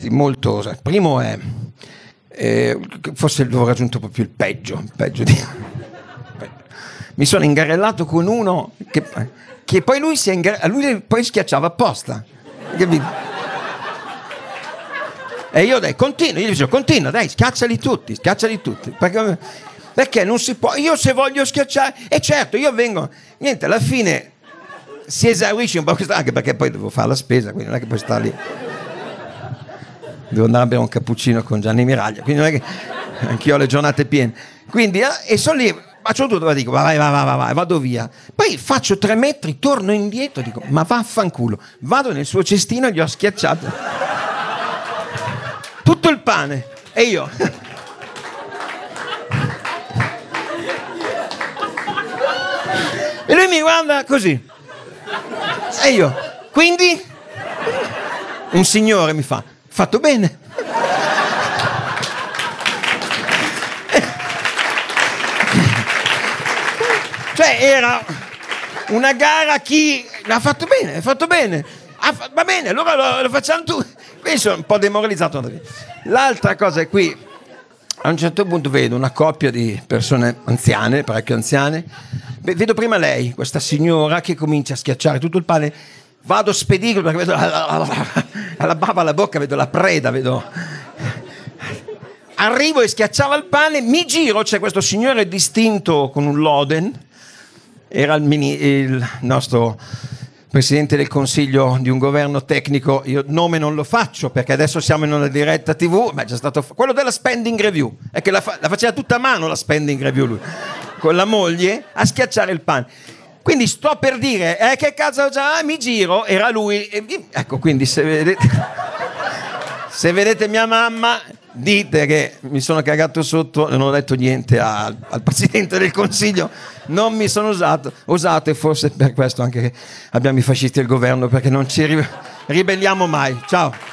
stati molto... Il primo è... forse avevo raggiunto proprio il peggio di... Mi sono ingarellato con uno che poi lui lui poi schiacciava apposta, capito? E io io gli dicevo continua, dai, schiacciali tutti, perché non si può, io se voglio schiacciare, e certo io vengo, niente, alla fine si esaurisce un po' questo, anche perché poi devo fare la spesa, quindi non è che poi sta lì, devo andare a bere un cappuccino con Gianni Miraglia, quindi non è che anch'io ho le giornate piene, quindi e sono lì, faccio tutto, dico vai, vado via, poi faccio 3 metri, torno indietro, dico ma vaffanculo, vado nel suo cestino e gli ho schiacciato tutto il pane e io e lui mi guarda così e io quindi un signore mi fa fatto bene. Cioè era una gara, chi l'ha fatto bene, va bene, allora lo facciamo tutti. Quindi sono un po' demoralizzato. L'altra cosa è qui, a un certo punto vedo una coppia di persone anziane, parecchio anziane, vedo prima lei, questa signora che comincia a schiacciare tutto il pane, vado a spedirlo perché vedo alla bava alla bocca, vedo la preda, arrivo e schiacciava il pane, mi giro, c'è questo signore distinto con un Loden, era il nostro presidente del consiglio di un governo tecnico, io nome non lo faccio perché adesso siamo in una diretta TV, ma è già stato quello della spending review, è che la faceva tutta a mano la spending review lui, con la moglie a schiacciare il pane. Quindi sto per dire, che cazzo già, mi giro, era lui, ecco, quindi se vedete mia mamma, dite che mi sono cagato sotto e non ho detto niente al Presidente del Consiglio, non mi sono usato e forse per questo anche che abbiamo i fascisti al governo, perché non ci ribelliamo mai. Ciao.